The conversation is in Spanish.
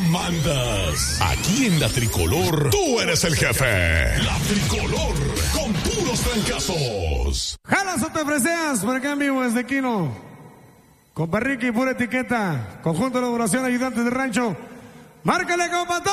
mandas. Aquí en La Tricolor, tú eres el jefe. La Tricolor, con puros trancazos. Jalas o te freseas, por acá en vivo desde Quino. Con Ricky, pura etiqueta. Conjunto de elaboración, ayudantes de rancho. Márcale, compa.